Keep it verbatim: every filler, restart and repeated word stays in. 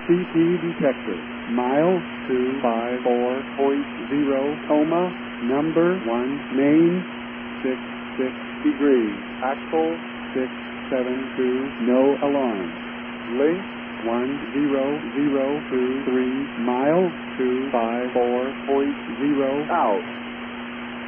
C P detector. Mile two five four point zero, coma, number one, main, six six degrees, axle, six seven two, no alarm. Link, one zero zero two three, mile two five four point zero, out.